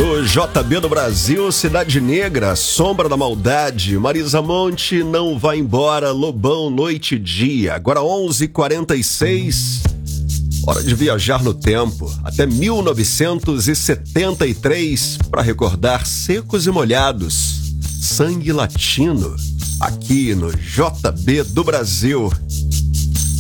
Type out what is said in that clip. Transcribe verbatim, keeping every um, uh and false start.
No J B do Brasil, Cidade Negra, Sombra da Maldade, Marisa Monte, Não Vai Embora, Lobão, Noite e Dia. Agora onze e quarenta e seis, hora de viajar no tempo, até mil novecentos e setenta e três, para recordar Secos e Molhados, Sangue Latino, aqui no J B do Brasil.